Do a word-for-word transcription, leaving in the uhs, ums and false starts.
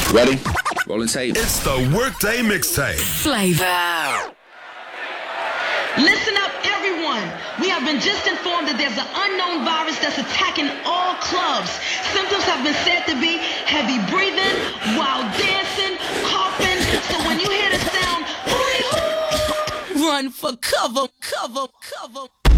Ready? Rolling tape. It's the Workday Mixtape. Flavor. Listen up, everyone. We have been just informed that there's an unknown virus that's attacking all clubs. Symptoms have been said to be heavy breathing, wild dancing, coughing. So when you hear the sound, hooty hoo, run for cover, cover, cover.